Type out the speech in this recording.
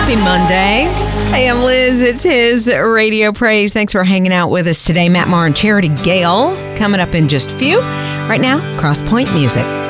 Happy Monday. Hey, I'm Liz. It's his Radio Praise. Thanks for hanging out with us today. Matt Maher and Charity Gale coming up in just a few. Right now, Cross Point Music.